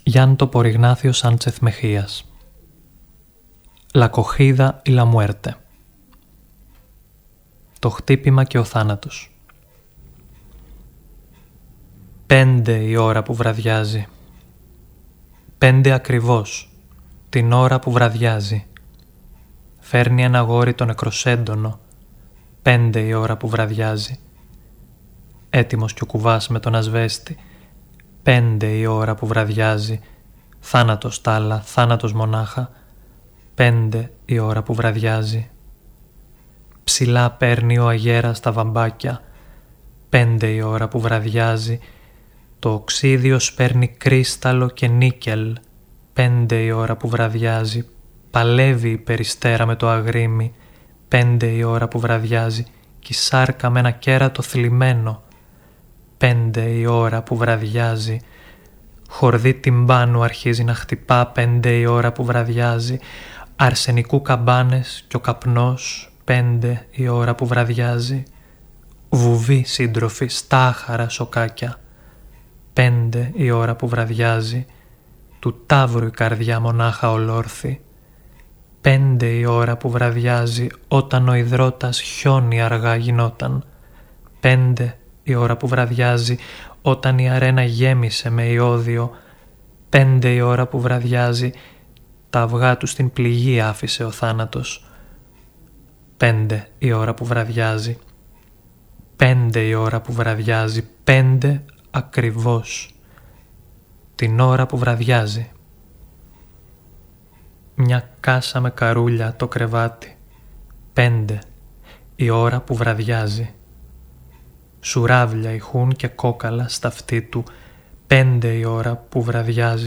Llanto por Ignacio Sánchez Mejías. La cogida y la muerte. Το χτύπημα και ο θάνατος. 5 η ώρα που βραδιάζει. 5 ακριβώς, την ώρα που βραδιάζει. Φέρνει ένα αγόρι το νεκροσέντονο. 5 η ώρα που βραδιάζει. Έτοιμος κι ο κουβάς με τον ασβέστη. 5 η ώρα που βραδιάζει. Θάνατος τάλα, θάνατος μονάχα. 5 η ώρα που βραδιάζει. Ψηλά παίρνει ο αγέρας τα βαμπάκια. 5 η ώρα που βραδιάζει. Το οξύδιο σπέρνει κρίσταλο και νίκελ. 5 η ώρα που βραδιάζει. Παλεύει η περιστέρα με το αγρίμι. 5 η ώρα που βραδιάζει. Κι η σάρκα με ένα κέρατο θλιμμένο. 5 η ώρα που βραδιάζει. Χορδί τυμπάνου αρχίζει να χτυπά. 5 η ώρα που βραδιάζει. Αρσενικού καμπάνες κι ο καπνός. 5 η ώρα που βραδιάζει. Βουβή σύντροφοι, στάχαρα σοκάκια. 5 η ώρα που βραδιάζει. Του ταύρου η καρδιά μονάχα ολόρθη. 5 η ώρα που βραδιάζει, όταν ο υδρότας χιόνι αργά γινόταν. 5 η ώρα που βραδιάζει, όταν η αρένα γέμισε με ιόδιο. 5 η ώρα που βραδιάζει, τα αυγά του στην πληγή άφησε ο θάνατος. 5 η ώρα που βραδιάζει. 5 η ώρα που βραδιάζει, 5 ακριβώς, την ώρα που βραδιάζει. Μια κάσα με καρούλια το κρεβάτι. 5 η ώρα που βραδιάζει. Σουράβλια ηχούν και κόκαλα στα αυτί του. 5 η ώρα που βραδιάζει.